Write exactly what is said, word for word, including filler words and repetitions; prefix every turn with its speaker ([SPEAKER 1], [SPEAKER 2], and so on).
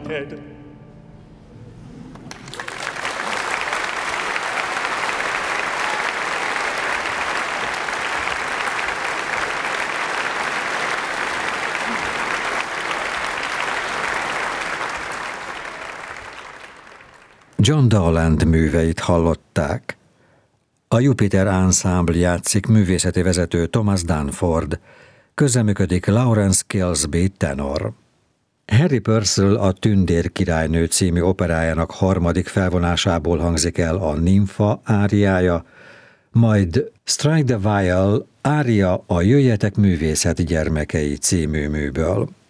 [SPEAKER 1] neked.
[SPEAKER 2] John Dowland műveit hallották. A Jupiter Ensemble játszik művészeti vezető Thomas Dunford, közreműködik Lawrence Kilsby tenor. Harry Purcell a Tündér királynő című operájának harmadik felvonásából hangzik el a Nimfa áriája, majd Strike the Viol ária a Jöjjetek művészet gyermekei című műből.